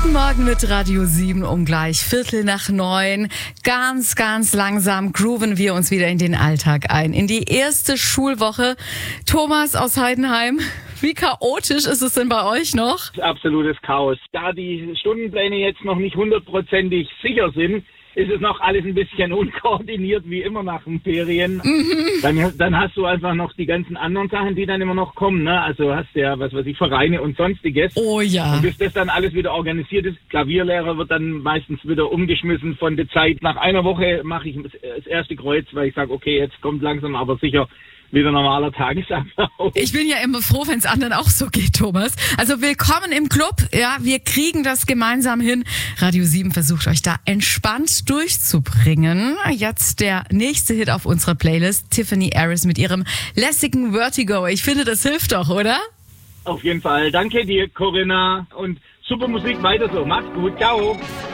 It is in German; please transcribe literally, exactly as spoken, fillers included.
Guten Morgen mit Radio sieben um gleich Viertel nach neun. Ganz, ganz langsam grooven wir uns wieder in den Alltag ein. In die erste Schulwoche. Thomas aus Heidenheim, wie chaotisch ist es denn bei euch noch? Absolutes Chaos. Da die Stundenpläne jetzt noch nicht hundertprozentig sicher sind, ist es noch alles ein bisschen unkoordiniert, wie immer nach den Ferien. Mhm. Dann, dann hast du einfach noch die ganzen anderen Sachen, die dann immer noch kommen, ne? Also hast du ja, was weiß ich, Vereine und sonstiges. Oh ja. Und bis das dann alles wieder organisiert ist, Klavierlehrer wird dann meistens wieder umgeschmissen von der Zeit. Nach einer Woche mache ich das erste Kreuz, weil ich sage, okay, jetzt kommt langsam aber sicher wieder normaler Tagesablauf. Ich bin ja immer froh, wenn es anderen auch so geht, Thomas. Also willkommen im Club. Ja, wir kriegen das gemeinsam hin. Radio sieben versucht euch da entspannt durchzubringen. Jetzt der nächste Hit auf unserer Playlist. Tiffany Harris mit ihrem lässigen Vertigo. Ich finde, das hilft doch, oder? Auf jeden Fall. Danke dir, Corinna. Und super Musik weiter so. Macht's gut. Ciao.